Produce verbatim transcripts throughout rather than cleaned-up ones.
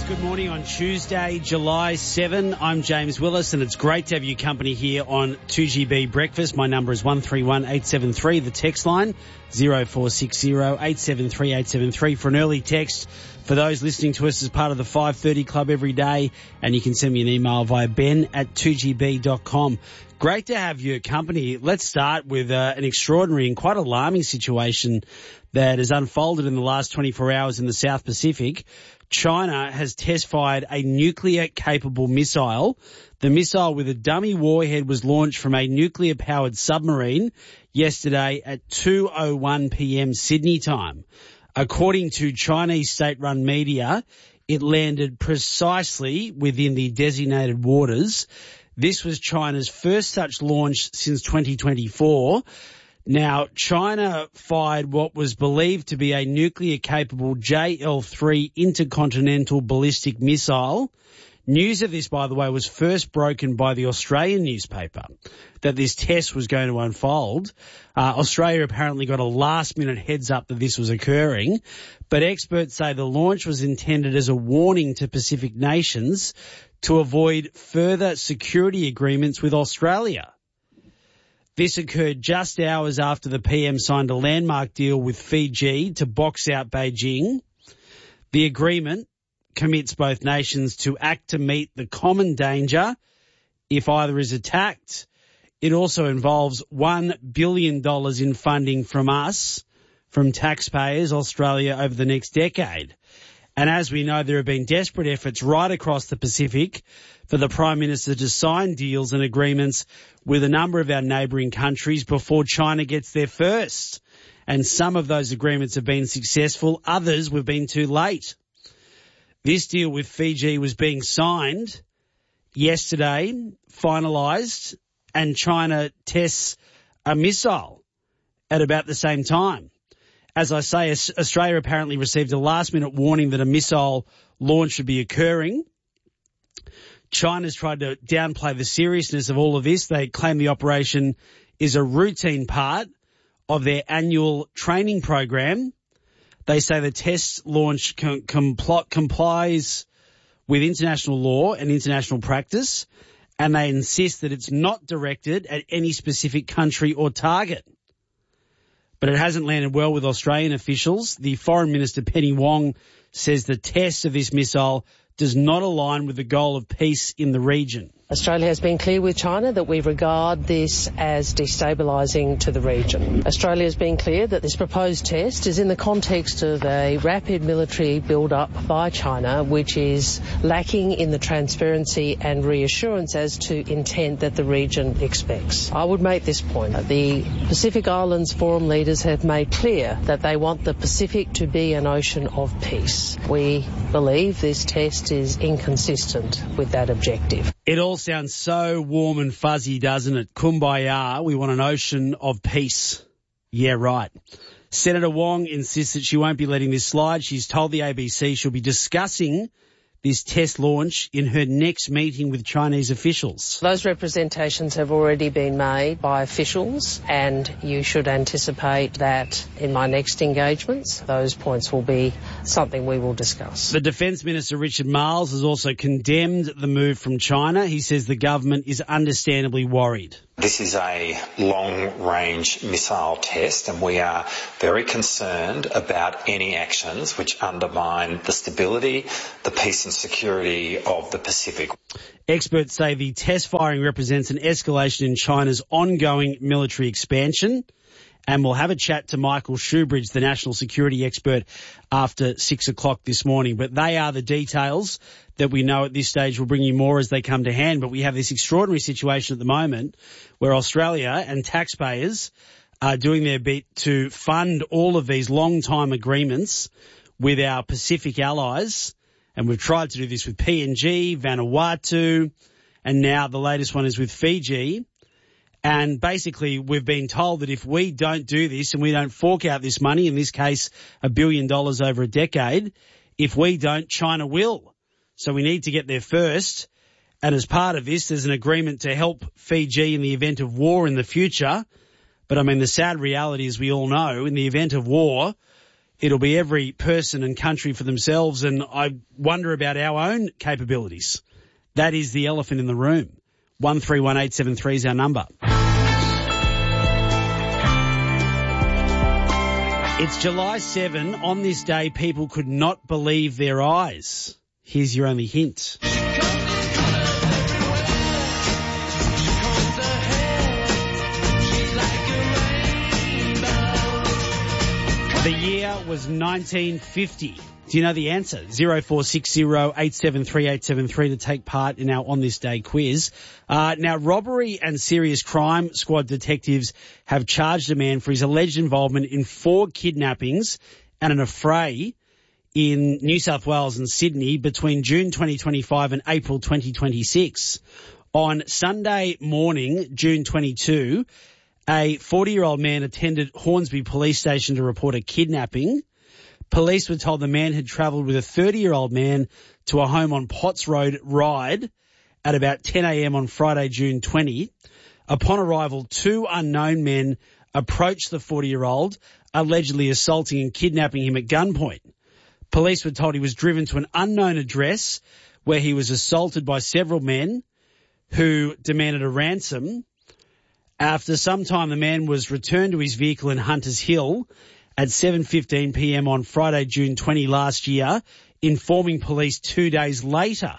Good morning on Tuesday, July seventh. I'm James Willis, and it's great to have you company here on two G B Breakfast. My number is one three one eight seven three. The text line, zero four six zero eight seven three eight seven three for an early text for those listening to us as part of the five thirty Club every day. And you can send me an email via ben at two g b dot com. Great to have your company. Let's start with uh, an extraordinary and quite alarming situation that has unfolded in the last twenty-four hours in the South Pacific. China has test-fired a nuclear-capable missile. The missile with a dummy warhead was launched from a nuclear-powered submarine yesterday at two oh one p.m. Sydney time. According to Chinese state-run media, it landed precisely within the designated waters. This was China's first such launch since twenty twenty-four. Now, China fired what was believed to be a nuclear-capable J L three intercontinental ballistic missile. News of this, by the way, was first broken by the Australian newspaper, that this test was going to unfold. Uh, Australia apparently got a last-minute heads-up that this was occurring, but experts say the launch was intended as a warning to Pacific nations to avoid further security agreements with Australia. This occurred just hours after the P M signed a landmark deal with Fiji to box out Beijing. The agreement commits both nations to act to meet the common danger if either is attacked. It also involves one billion dollars in funding from us, from taxpayers, Australia, over the next decade. And as we know, there have been desperate efforts right across the Pacific for the Prime Minister to sign deals and agreements with a number of our neighbouring countries before China gets there first. And some of those agreements have been successful, others we've been too late. This deal with Fiji was being signed yesterday, finalised, and China tests a missile at about the same time. As I say, Australia apparently received a last-minute warning that a missile launch should be occurring. China's tried to downplay the seriousness of all of this. They claim the operation is a routine part of their annual training program. They say the test launch com- compl- complies with international law and international practice, and they insist that it's not directed at any specific country or target. But it hasn't landed well with Australian officials. The Foreign Minister, Penny Wong, says the test of this missile does not align with the goal of peace in the region. Australia has been clear with China that we regard this as destabilising to the region. Australia has been clear that this proposed test is in the context of a rapid military build-up by China, which is lacking in the transparency and reassurance as to intent that the region expects. I would make this point. The Pacific Islands Forum leaders have made clear that they want the Pacific to be an ocean of peace. We believe this test is inconsistent with that objective. It all sounds so warm and fuzzy, doesn't it? Kumbaya, we want an ocean of peace. Yeah, right. Senator Wong insists that she won't be letting this slide. She's told the A B C she'll be discussing this test launch in her next meeting with Chinese officials. Those representations have already been made by officials, and you should anticipate that in my next engagements, those points will be something we will discuss. The Defence Minister, Richard Marles, has also condemned the move from China. He says the government is understandably worried. This is a long-range missile test, and we are very concerned about any actions which undermine the stability, the peace and security of the Pacific. Experts say the test firing represents an escalation in China's ongoing military expansion. And we'll have a chat to Michael Shoebridge, the national security expert, after six o'clock this morning. But they are the details that we know at this stage. We'll bring you more as they come to hand. But we have this extraordinary situation at the moment where Australia and taxpayers are doing their bit to fund all of these long-time agreements with our Pacific allies. And we've tried to do this with P N G, Vanuatu, and now the latest one is with Fiji. And basically, we've been told that if we don't do this and we don't fork out this money, in this case, a billion dollars over a decade, if we don't, China will. So we need to get there first. And as part of this, there's an agreement to help Fiji in the event of war in the future. But I mean, the sad reality is we all know in the event of war, It'll be every person and country for themselves, and I wonder about our own capabilities. That is the elephant in the room. one three one eight seven three is our number. It's July seventh. On this day, people could not believe their eyes. Here's your only hint. The year was nineteen fifty. Do you know the answer? zero four six zero eight seven three eight seven three to take part in our On This Day quiz. Uh, now, robbery and serious crime squad detectives have charged a man for his alleged involvement in four kidnappings and an affray in New South Wales and Sydney between June twenty twenty-five and April twenty twenty-six. On Sunday morning, June twenty-second, a forty-year-old man attended Hornsby Police Station to report a kidnapping. Police were told the man had travelled with a thirty-year-old man to a home on Potts Road, Ryde, at about ten a.m. on Friday, June twentieth. Upon arrival, two unknown men approached the forty-year-old, allegedly assaulting and kidnapping him at gunpoint. Police were told he was driven to an unknown address where he was assaulted by several men who demanded a ransom. After some time, the man was returned to his vehicle in Hunters Hill at seven fifteen p.m. on Friday, June twentieth last year, informing police two days later.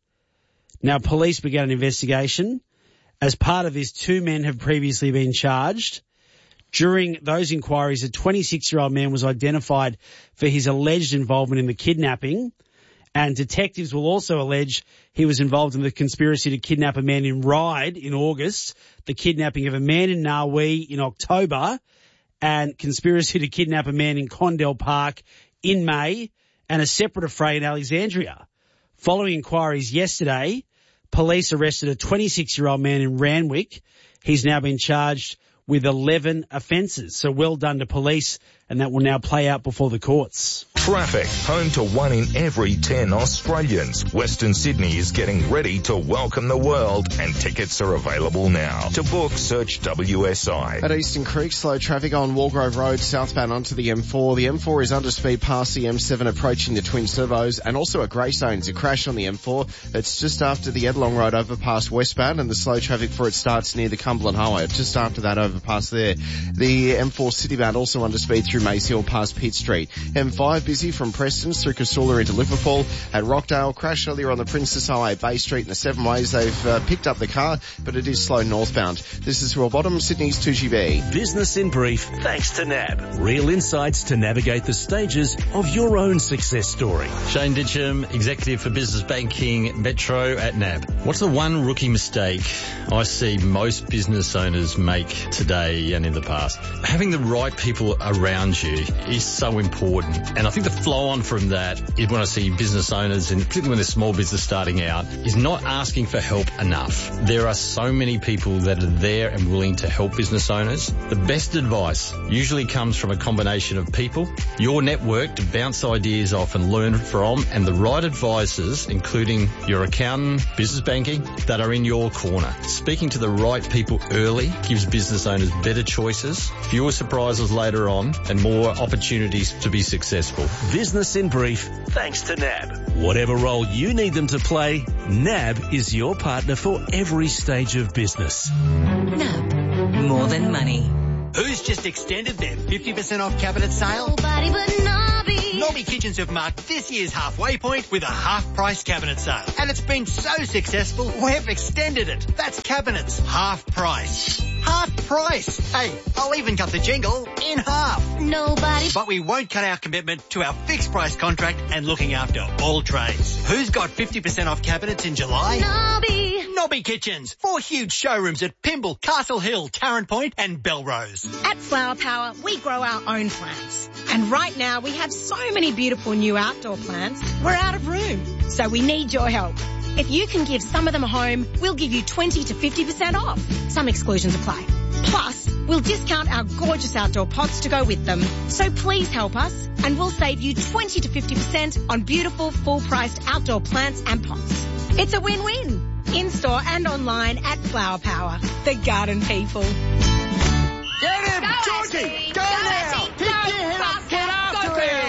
Now, police began an investigation. As part of this, two men have previously been charged. During those inquiries, a twenty-six-year-old man was identified for his alleged involvement in the kidnapping, and detectives will also allege he was involved in the conspiracy to kidnap a man in Ryde in August, the kidnapping of a man in Narwee in October, and conspiracy to kidnap a man in Condell Park in May, and a separate affray in Alexandria. Following inquiries yesterday, police arrested a twenty-six-year-old man in Randwick. He's now been charged with eleven offences. So well done to police, and that will now play out before the courts. Traffic, home to one in every ten Australians. Western Sydney is getting ready to welcome the world, and tickets are available now. To book, search W S I. At Eastern Creek, slow traffic on Walgrove Road, southbound onto the M four. The M four is under speed past the M seven, approaching the Twin Servos, and also at Greystones. A crash on the M four. It's just after the Edlong Road overpass westbound, and the slow traffic for it starts near the Cumberland Highway. Just after that overpass there. The M four citybound also under speed through Maze Hill past Pitt Street. M five busy from Preston's through Casula into Liverpool. At Rockdale, crash earlier on the Princess Highway, Bay Street and the Seven Ways. They've uh, picked up the car, but it is slow northbound. This is Royal Bottom, Sydney's two G B. Business in brief, thanks to N A B. Real insights to navigate the stages of your own success story. Shane Ditcham, Executive for Business Banking Metro at N A B. What's the one rookie mistake I see most business owners make today and in the past? Having the right people around you is so important. And I think the flow on from that is when I see business owners, and particularly when they're small business starting out, is not asking for help enough. There are so many people that are there and willing to help business owners. The best advice usually comes from a combination of people, your network to bounce ideas off and learn from, and the right advisors, including your accountant, business banking, that are in your corner. Speaking to the right people early gives business owners better choices, fewer surprises later on, and more opportunities to be successful. Business in brief, thanks to N A B. Whatever role you need them to play, N A B is your partner for every stage of business. N A B. More than money. Who's just extended their fifty percent off cabinet sale? Nobody but Nobby. Nobby Kitchens have marked this year's halfway point with a half-price cabinet sale. And it's been so successful, we've extended it. That's cabinets, half price. Half price. Hey, I'll even cut the jingle in half. Nobody. But we won't cut our commitment to our fixed price contract and looking after all trades. Who's got fifty percent off cabinets in July? Nobby. Nobby Kitchens. Four huge showrooms at Pymble, Castle Hill, Tarrant Point and Belrose. At Flower Power, we grow our own plants. And right now we have so many beautiful new outdoor plants, we're out of room. So we need your help. If you can give some of them a home, we'll give you twenty to fifty percent off. Some exclusions apply. Plus, we'll discount our gorgeous outdoor pots to go with them. So please help us and we'll save you twenty to fifty percent on beautiful full-priced outdoor plants and pots. It's a win-win. In-store and online at Flower Power, the garden people. Get him, Georgie! Go, go now! Pick your head up, get after him!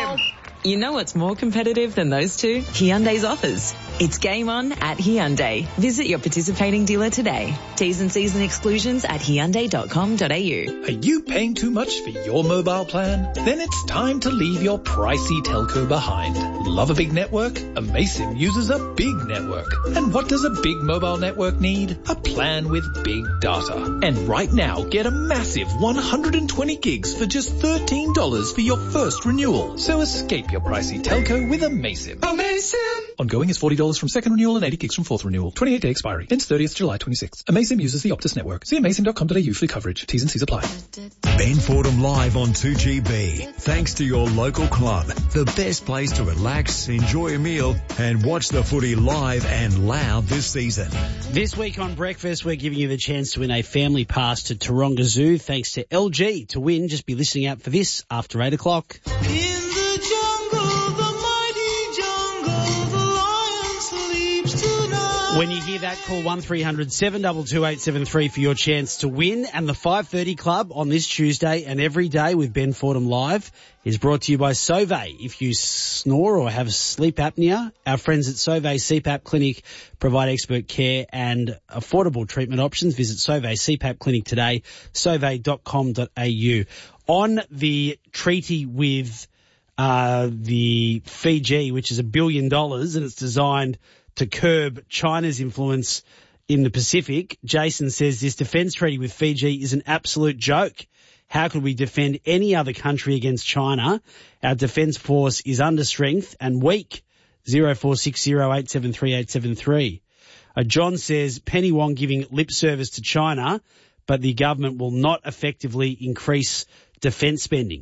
You know what's more competitive than those two? Hyundai's offers. It's game on at Hyundai. Visit your participating dealer today. T's and C's and exclusions at hyundai dot com dot a u. Are you paying too much for your mobile plan? Then it's time to leave your pricey telco behind. Love a big network? Amaysim uses a big network. And what does a big mobile network need? A plan with big data. And right now, get a massive one hundred twenty gigs for just thirteen dollars for your first renewal. So escape your pricey telco with Amaysim. Amaysim! Ongoing is forty dollars from second renewal and eighty gigs from fourth renewal. twenty-eight day expiry. Ends thirtieth July twenty-sixth. Amaysim uses the Optus network. See amaysim dot com dot a u for coverage. T's and C's apply. Ben Fordham live on two G B. Thanks to your local club. The best place to relax, enjoy a meal and watch the footy live and loud this season. This week on Breakfast, we're giving you the chance to win a family pass to Taronga Zoo thanks to L G. To win, just be listening out for this after eight o'clock. In the jungle, the mighty jungle, the lion sleeps tonight. When you hear that, call one three hundred seven two two eight seven three for your chance to win. And the five thirty Club on this Tuesday and every day with Ben Fordham Live is brought to you by Sauvé. If you snore or have sleep apnea, our friends at Sauvé C PAP Clinic provide expert care and affordable treatment options. Visit Sauvé C PAP Clinic today, sauvé dot com dot a u. On the treaty with uh, the Fiji, which is a billion dollars, and it's designed to curb China's influence in the Pacific, Jason says this defence treaty with Fiji is an absolute joke. How could we defend any other country against China? Our defence force is under strength and weak. zero four six zero eight seven three eight seven three. Uh, John says Penny Wong giving lip service to China, but the government will not effectively increase defence spending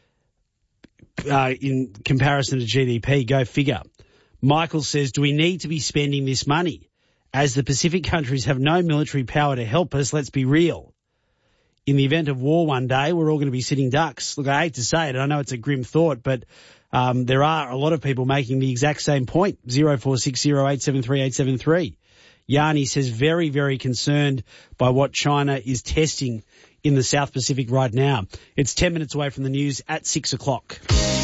uh, in comparison to G D P. Go figure. Michael says, do we need to be spending this money? As the Pacific countries have no military power to help us, let's be real. In the event of war one day, we're all going to be sitting ducks. Look, I hate to say it. I know it's a grim thought, but um, there are a lot of people making the exact same point. zero four six zero eight seven three eight seven three. Yanni says very, very concerned by what China is testing in the South Pacific right now. It's ten minutes away from the news at six o'clock.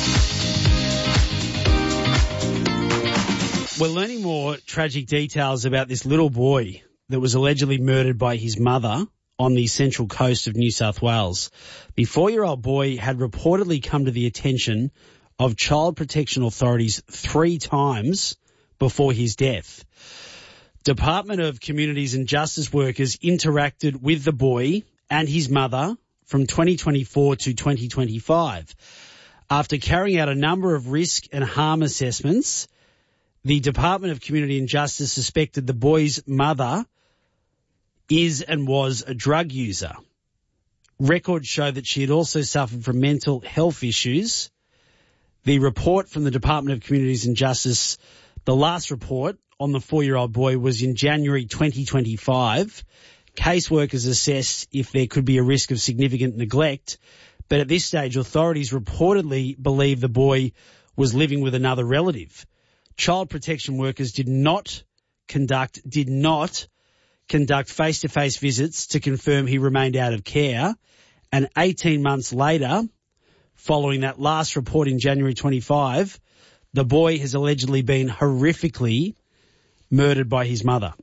We're learning more tragic details about this little boy that was allegedly murdered by his mother on the central coast of New South Wales. The four-year-old boy had reportedly come to the attention of child protection authorities three times before his death. Department of Communities and Justice workers interacted with the boy and his mother from twenty twenty-four to twenty twenty-five. After carrying out a number of risk and harm assessments, the Department of Community and Justice suspected the boy's mother is and was a drug user. Records show that she had also suffered from mental health issues. The report from the Department of Communities and Justice, the last report on the four-year-old boy, was in January twenty twenty-five. Caseworkers assessed if there could be a risk of significant neglect, but at this stage, authorities reportedly believe the boy was living with another relative. Child protection workers did not conduct, did not conduct face-to-face visits to confirm he remained out of care. And eighteen months later, following that last report in January twenty-five, the boy has allegedly been horrifically murdered by his mother.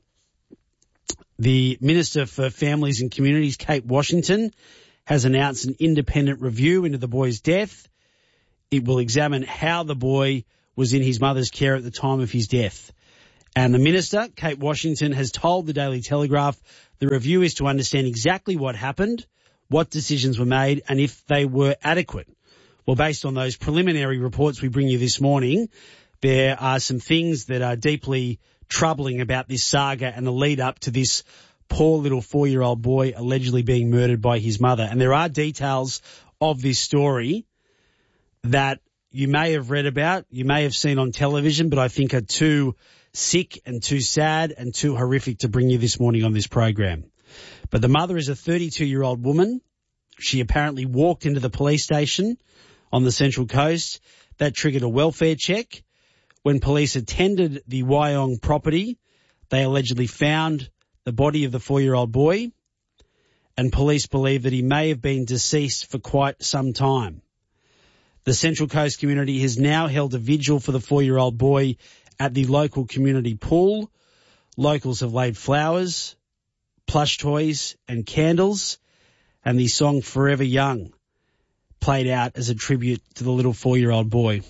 The Minister for Families and Communities, Kate Washington, has announced an independent review into the boy's death. It will examine how the boy was in his mother's care at the time of his death. And the Minister, Kate Washington, has told the Daily Telegraph the review is to understand exactly what happened, what decisions were made, and if they were adequate. Well, based on those preliminary reports we bring you this morning, there are some things that are deeply troubling about this saga and the lead up to this poor little four-year-old boy allegedly being murdered by his mother. And there are details of this story that you may have read about, you may have seen on television, but I think are too sick and too sad and too horrific to bring you this morning on this program. But the mother is a thirty-two-year-old woman. She apparently walked into the police station on the Central Coast. That triggered a welfare check. When police attended the Wyong property, they allegedly found the body of the four-year-old boy, and police believe that he may have been deceased for quite some time. The Central Coast community has now held a vigil for the four-year-old boy at the local community pool. Locals have laid flowers, plush toys and candles, and the song Forever Young played out as a tribute to the little four-year-old boy.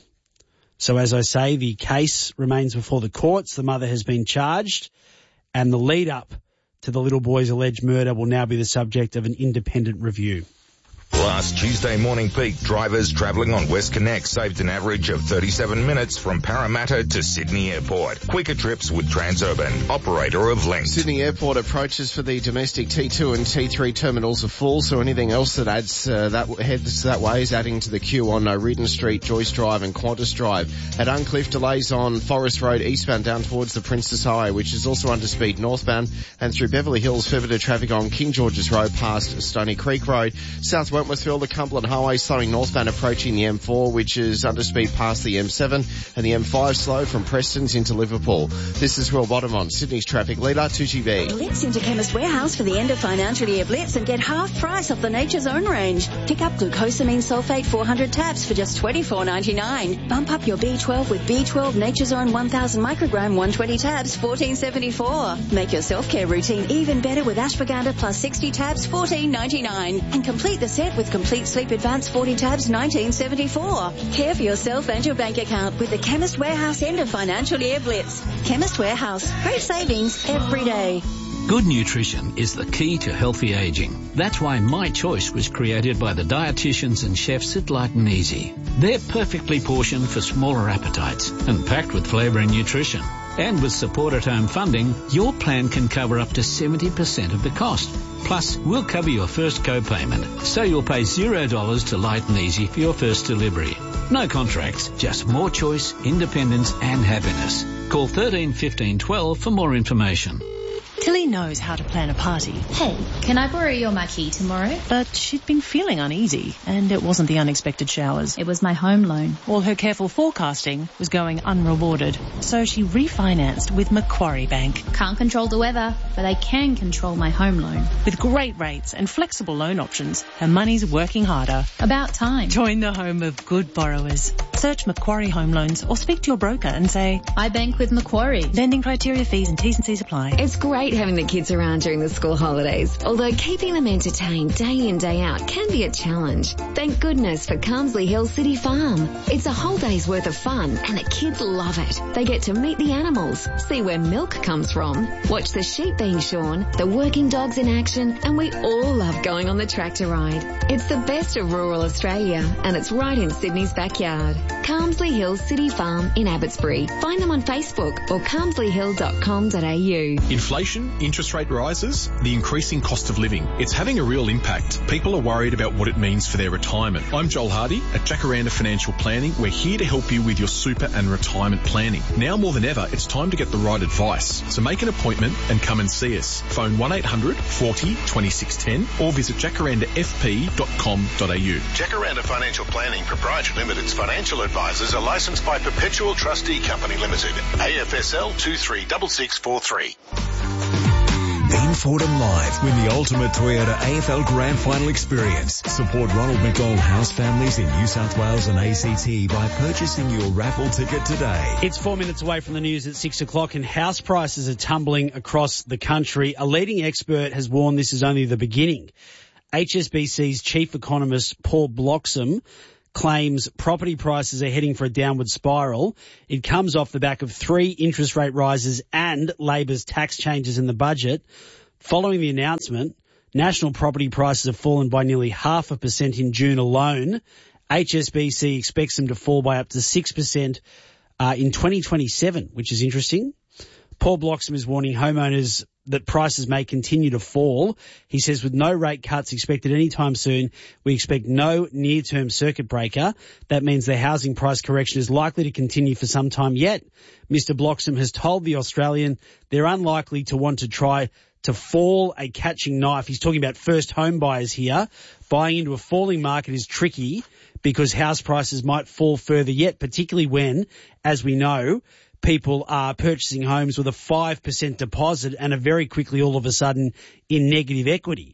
So as I say, the case remains before the courts. The mother has been charged, and the lead-up to the little boy's alleged murder will now be the subject of an independent review. Last Tuesday morning peak, drivers travelling on WestConnect saved an average of thirty-seven minutes from Parramatta to Sydney Airport. Quicker trips with Transurban, operator of Link. Sydney Airport approaches for the domestic T two and T three terminals are full, so anything else that adds uh, that heads that way is adding to the queue on uh, Reedon Street, Joyce Drive and Qantas Drive. At Uncliffe, delays on Forest Road eastbound down towards the Princess Highway, which is also under speed northbound, and through Beverly Hills, further to traffic on King George's Road past Stony Creek Road. South Wentworthville, the Cumberland Highway slowing northbound approaching the M four, which is under speed past the M seven, and the M five slow from Preston's into Liverpool. This is Will Bottom on Sydney's traffic leader, two G B. Blitz into Chemist Warehouse for the end of financial year Blitz and get half price off the Nature's Own range. Pick up glucosamine sulfate four hundred tabs for just twenty-four ninety-nine. Bump up your B twelve with B twelve Nature's Own one thousand microgram one hundred twenty tabs, fourteen seventy-four. Make your self-care routine even better with ashwagandha plus sixty tabs, fourteen ninety-nine. And complete the set with Complete Sleep Advance forty tabs, nineteen seventy-four. Care for yourself and your bank account with the Chemist Warehouse end of financial year Blitz. Chemist Warehouse. Great savings every day. Good nutrition is the key to healthy aging. That's why My Choice was created by the dietitians and chefs at Light and Easy. They're perfectly portioned for smaller appetites and packed with flavour and nutrition. And with support at home funding, your plan can cover up to seventy percent of the cost. Plus, we'll cover your first co-payment, so you'll pay zero dollars to Light and Easy for your first delivery. No contracts, just more choice, independence and happiness. Call thirteen fifteen twelve for more information. Tilly knows how to plan a party. Hey, can I borrow your marquee tomorrow? But she'd been feeling uneasy, and it wasn't the unexpected showers. It was my home loan. All her careful forecasting was going unrewarded, so she refinanced with Macquarie Bank. Can't control the weather, but I can control my home loan. With great rates and flexible loan options, her money's working harder. About time. Join the home of good borrowers. Search Macquarie Home Loans or speak to your broker and say, I bank with Macquarie. Lending criteria, fees and T's and C's apply. It's great having the kids around during the school holidays, although keeping them entertained day in, day out can be a challenge. Thank goodness for Carmsley Hill City Farm. It's a whole day's worth of fun and the kids love it. They get to meet the animals, see where milk comes from, watch the sheep being shorn, the working dogs in action, and we all love going on the tractor ride. It's the best of rural Australia and it's right in Sydney's backyard. Carmsley Hill City Farm in Abbotsbury. Find them on Facebook or carmsley hill dot com dot a u. Inflation, interest rate rises, the increasing cost of living. It's having a real impact. People are worried about what it means for their retirement. I'm Joel Hardy at Jacaranda Financial Planning. We're here to help you with your super and retirement planning. Now more than ever, it's time to get the right advice. So make an appointment and come and see us. Phone one eight hundred forty twenty-six ten or visit jacaranda f p dot com dot a u. Jacaranda Financial Planning Proprietary Limited's financial advisors are licensed by Perpetual Trustee Company Limited, A F S L two three six six four three. In Fordham Live, win the ultimate Toyota A F L Grand Final experience. Support Ronald McDonald House families in New South Wales and A C T by purchasing your raffle ticket today. It's four minutes away from the news at six o'clock and house prices are tumbling across the country. A leading expert has warned this is only the beginning. H S B C's chief economist Paul Bloxham claims property prices are heading for a downward spiral. It comes off the back of three interest rate rises and Labor's tax changes in the budget. Following the announcement, national property prices have fallen by nearly half a percent in June alone. H S B C expects them to fall by up to six percent uh, in twenty twenty-seven, which is interesting. Paul Bloxham is warning homeowners that prices may continue to fall. He says with no rate cuts expected anytime soon, we expect no near-term circuit breaker. That means the housing price correction is likely to continue for some time yet. Mister Bloxham has told The Australian they're unlikely to want to try to fall a catching knife. He's talking about first home buyers here. Buying into a falling market is tricky because house prices might fall further yet, particularly when, as we know, people are purchasing homes with a five percent deposit and are very quickly all of a sudden in negative equity.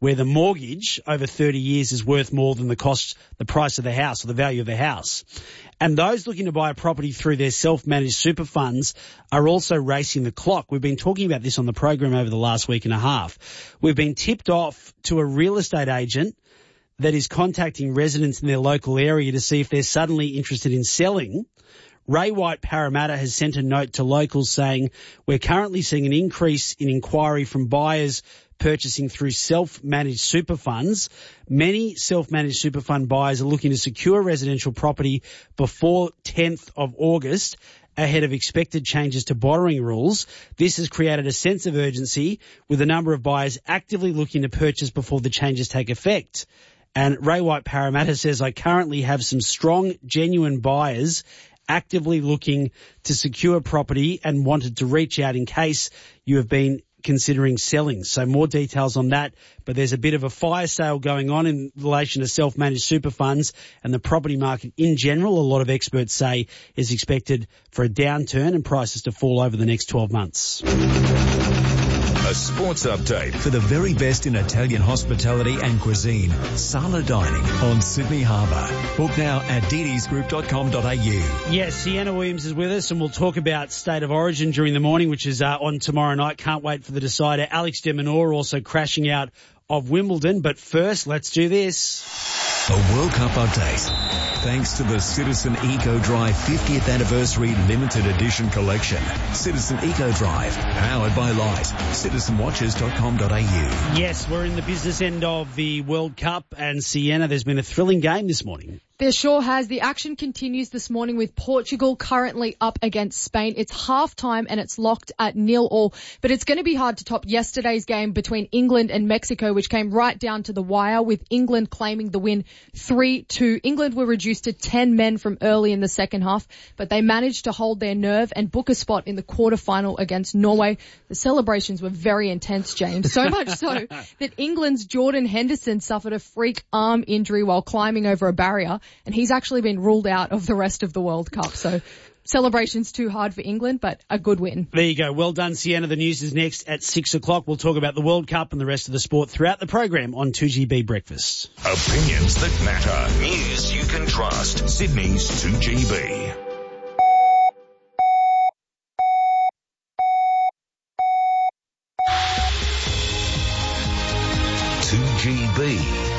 where the mortgage over thirty years is worth more than the cost, the price of the house or the value of the house. And those looking to buy a property through their self-managed super funds are also racing the clock. We've been talking about this on the program over the last week and a half. We've been tipped off to a real estate agent that is contacting residents in their local area to see if they're suddenly interested in selling. Ray White Parramatta has sent a note to locals saying, we're currently seeing an increase in inquiry from buyers purchasing through self-managed super funds. Many self-managed super fund buyers are looking to secure residential property before tenth of August ahead of expected changes to borrowing rules. This has created a sense of urgency with a number of buyers actively looking to purchase before the changes take effect. And Ray White Parramatta says, I currently have some strong, genuine buyers actively looking to secure property and wanted to reach out in case you have been considering selling. So more details on that, but there's a bit of a fire sale going on in relation to self-managed super funds, and the property market in general, a lot of experts say, is expected for a downturn and prices to fall over the next twelve months. A sports update for the very best in Italian hospitality and cuisine. Sala Dining on Sydney Harbour. Book now at d ds group dot com dot a u. Yes, Sienna Williams is with us, and we'll talk about State of Origin during the morning, which is uh, on tomorrow night. Can't wait for the decider. Alex de Minaur also crashing out of Wimbledon. But first, let's do this. A World Cup update. Thanks to the Citizen Eco Drive fiftieth Anniversary Limited Edition Collection. Citizen Eco Drive, powered by Light. citizen watches dot com dot a u. Yes, we're in the business end of the World Cup, and Sienna, there's been a thrilling game this morning. There sure has. The action continues this morning with Portugal currently up against Spain. It's half time and it's locked at nil all, but it's going to be hard to top yesterday's game between England and Mexico, which came right down to the wire with England claiming the win three two. England were reduced to ten men from early in the second half, but they managed to hold their nerve and book a spot in the quarterfinal against Norway. The celebrations were very intense, James, so much so that England's Jordan Henderson suffered a freak arm injury while climbing over a barrier, and he's actually been ruled out of the rest of the World Cup. So celebrations too hard for England, but a good win. There you go. Well done, Sienna. The news is next at six o'clock. We'll talk about the World Cup and the rest of the sport throughout the program on two G B Breakfast. Opinions that matter. News you can trust. Sydney's two G B. two G B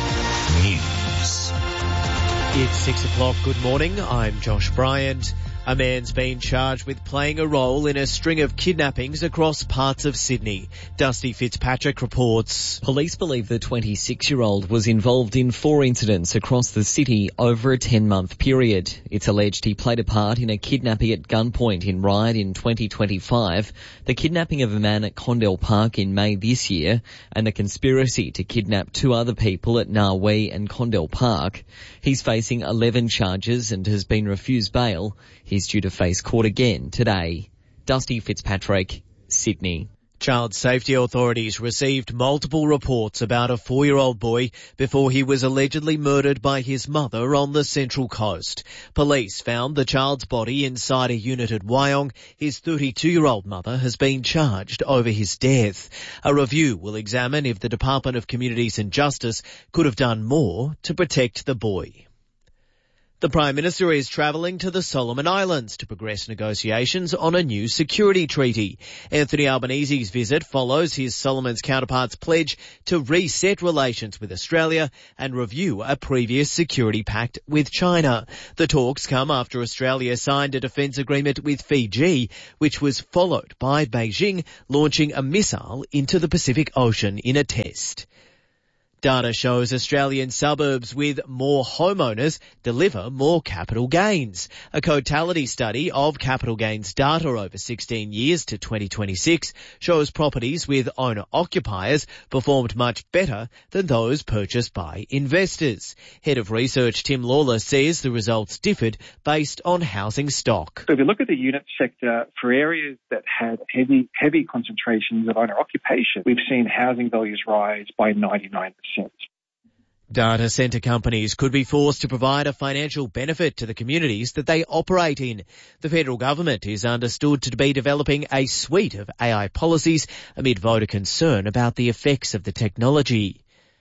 News. It's six o'clock. Good morning. I'm Josh Bryant. A man's been charged with playing a role in a string of kidnappings across parts of Sydney. Dusty Fitzpatrick reports. Police believe the twenty-six-year-old was involved in four incidents across the city over a ten-month period. It's alleged he played a part in a kidnapping at gunpoint in Ryde in twenty twenty-five, the kidnapping of a man at Condell Park in May this year, and a conspiracy to kidnap two other people at Narwee and Condell Park. He's facing eleven charges and has been refused bail. He's due to face court again today. Dusty Fitzpatrick, Sydney. Child safety authorities received multiple reports about a four-year-old boy before he was allegedly murdered by his mother on the Central Coast. Police found the child's body inside a unit at Wyong. His thirty-two-year-old mother has been charged over his death. A review will examine if the Department of Communities and Justice could have done more to protect the boy. The Prime Minister is travelling to the Solomon Islands to progress negotiations on a new security treaty. Anthony Albanese's visit follows his Solomon's counterpart's pledge to reset relations with Australia and review a previous security pact with China. The talks come after Australia signed a defence agreement with Fiji, which was followed by Beijing launching a missile into the Pacific Ocean in a test. Data shows Australian suburbs with more homeowners deliver more capital gains. A Cotality study of capital gains data over sixteen years to twenty twenty-six shows properties with owner-occupiers performed much better than those purchased by investors. Head of Research Tim Lawler says the results differed based on housing stock. So if you look at the unit sector, for areas that had heavy, heavy concentrations of owner-occupation, we've seen housing values rise by ninety-nine percent. Data centre companies could be forced to provide a financial benefit to the communities that they operate in. The federal government is understood to be developing a suite of A I policies amid voter concern about the effects of the technology.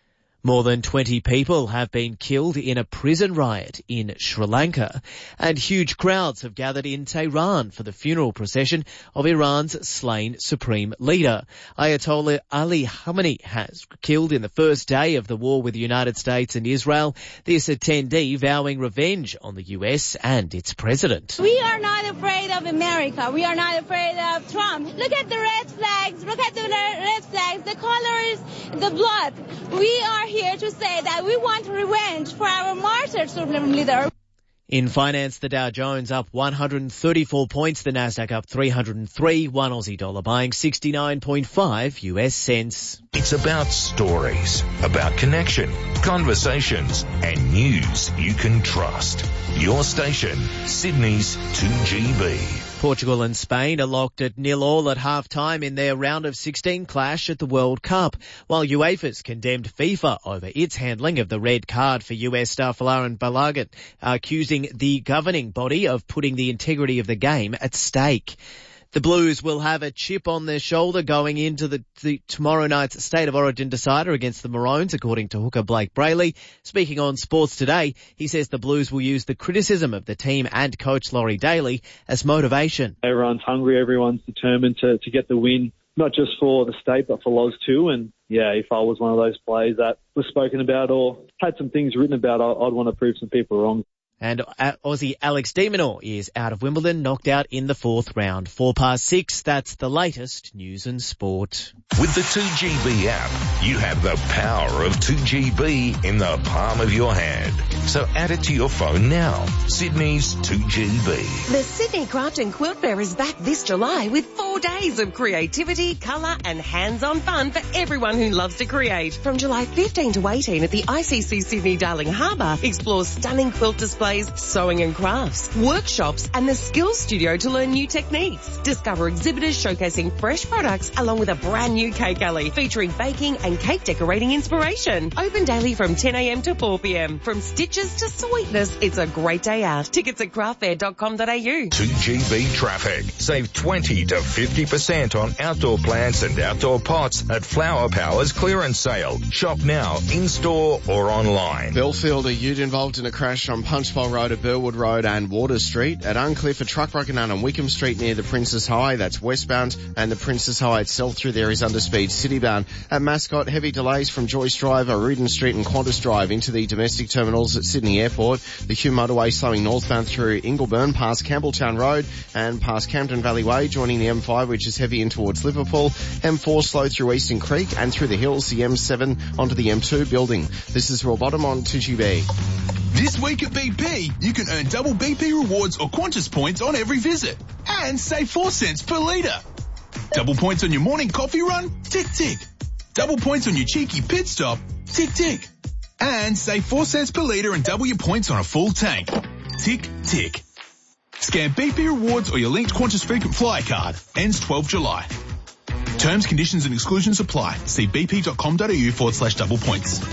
More than twenty people have been killed in a prison riot in Sri Lanka, and huge crowds have gathered in Tehran for the funeral procession of Iran's slain supreme leader. Ayatollah Ali Khamenei has killed in the first day of the war with the United States and Israel, this attendee vowing revenge on the U S and its president. We are not afraid of America. We are not afraid of Trump. Look at the red flags. Look at the red flags. The colors, the blood. We are here to say that we want revenge for our martyred supreme leader. In finance, the Dow Jones up one hundred thirty-four points, the Nasdaq up three hundred three, one Aussie dollar buying sixty-nine point five U S cents. It's about stories, about connection, conversations, and news you can trust. Your station, Sydney's two G B. Portugal and Spain are locked at nil all at half-time in their round of sixteen clash at the World Cup, while UEFA's condemned FIFA over its handling of the red card for U S star Folarin Balogun, accusing the governing body of putting the integrity of the game at stake. The Blues will have a chip on their shoulder going into the, the tomorrow night's State of Origin decider against the Maroons, according to hooker Blake Brayley. Speaking on Sports Today, he says the Blues will use the criticism of the team and coach Laurie Daly as motivation. Everyone's hungry, everyone's determined to, to get the win, not just for the state but for Loz too. And yeah, if I was one of those players that was spoken about or had some things written about, I'd want to prove some people wrong. And Aussie Alex de Minaur is out of Wimbledon, knocked out in the fourth round. Four past six, that's the latest news and sport. With the two G B app, you have the power of two G B in the palm of your hand. So add it to your phone now. Sydney's two G B. The Sydney Craft and Quilt Fair is back this July with four days of creativity, colour and hands-on fun for everyone who loves to create. From July fifteenth to eighteenth at the I C C Sydney Darling Harbour, explore stunning quilt displays, sewing and crafts, workshops and the Skills Studio to learn new techniques. Discover exhibitors showcasing fresh products along with a brand new cake alley featuring baking and cake decorating inspiration. Open daily from ten a.m. to four p.m. From stitches to sweetness, it's a great day out. Tickets at craft fair dot com dot a u. two G B traffic. Save twenty to fifty percent on outdoor plants and outdoor pots at Flower Power's clearance sale. Shop now, in-store or online. Belfield, a ute involved in a crash on Punchbowl Road at Burwood Road and Water Street. At Uncliffe, a truck broken down on Wickham Street near the Princess Highway, that's westbound, and the Princess Highway itself through there is under speed citybound. At Mascot, heavy delays from Joyce Drive, Aruden Street and Qantas Drive into the domestic terminals at Sydney Airport. The Hume Motorway slowing northbound through Ingleburn past Campbelltown Road and past Camden Valley Way, joining the M five, which is heavy in towards Liverpool. M four slow through Eastern Creek and through the hills, the M seven onto the M two building. This is Roy Bottom on two G B. This week at B P, you can earn double B P rewards or Qantas points on every visit and save four cents per litre. Double points on your morning coffee run? Tick, tick. Double points on your cheeky pit stop? Tick, tick. And save four cents per litre and double your points on a full tank. Tick, tick. Scan B P rewards or your linked Qantas frequent flyer card. Ends twelfth of July. Terms, conditions and exclusions apply. See bp.com.au forward slash double points.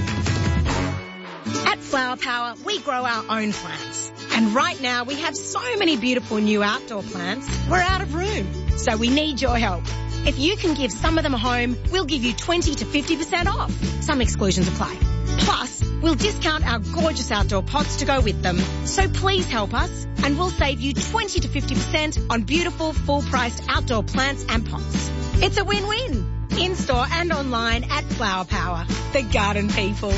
At Flower Power, we grow our own plants. And right now we have so many beautiful new outdoor plants, we're out of room. So we need your help. If you can give some of them a home, we'll give you twenty to fifty percent off. Some exclusions apply. Plus, we'll discount our gorgeous outdoor pots to go with them. So please help us and we'll save you twenty to fifty percent on beautiful full-priced outdoor plants and pots. It's a win-win. In-store and online at Flower Power, the garden people.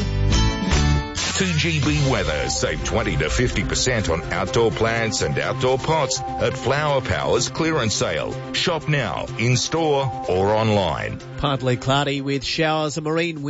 two G B weather. Save twenty to fifty percent on outdoor plants and outdoor pots at Flower Power's clearance sale. Shop now, in-store or online. Partly cloudy with showers and marine wind.